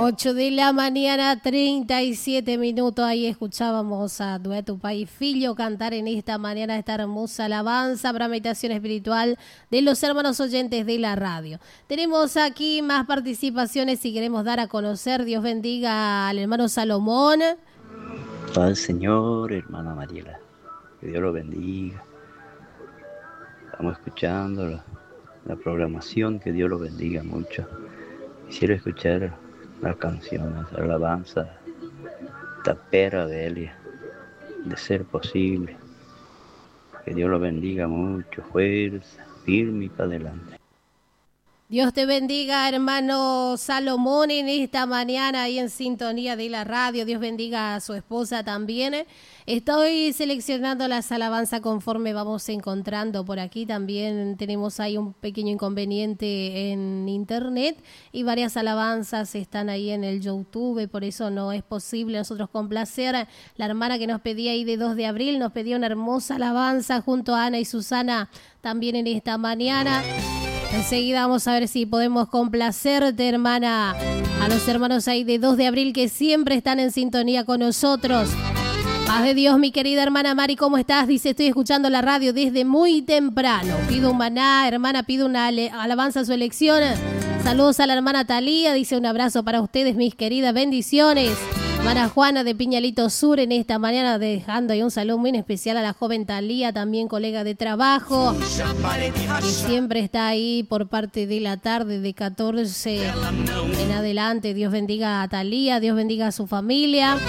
8 de la mañana, 37 minutos. Ahí escuchábamos a Dueto Pai Filho cantar en esta mañana esta hermosa alabanza para meditación espiritual de los hermanos oyentes de la radio. Tenemos aquí más participaciones y queremos dar a conocer. Dios bendiga al hermano Salomón. Paz, Señor, hermana Mariela. Que Dios lo bendiga. Estamos escuchando la programación. Que Dios lo bendiga mucho. Quisiera escuchar la canción, la alabanza, Tapera de Elia, de ser posible. Que Dios lo bendiga mucho, fuerza, firme y para adelante. Dios te bendiga, hermano Salomón, en esta mañana ahí en sintonía de la radio. Dios bendiga a su esposa también. Estoy seleccionando las alabanzas conforme vamos encontrando por aquí. También tenemos ahí un pequeño inconveniente en internet y varias alabanzas están ahí en el YouTube, por eso no es posible nosotros complacer. La hermana que nos pedía ahí de 2 de abril nos pedía una hermosa alabanza junto a Ana y Susana también en esta mañana. Enseguida vamos a ver si podemos complacerte, hermana, a los hermanos ahí de 2 de abril que siempre están en sintonía con nosotros. Paz de Dios, mi querida hermana Mari, ¿cómo estás? Dice, estoy escuchando la radio desde muy temprano. Pido un maná, hermana, pido una alabanza a su elección. Saludos a la hermana Talía, dice un abrazo para ustedes, mis queridas bendiciones. Hermana Juana de Piñalito Sur en esta mañana dejando ahí un saludo muy especial a la joven Talía, también colega de trabajo, que siempre está ahí por parte de la tarde de 14 en adelante. Dios bendiga a Talía, Dios bendiga a su familia.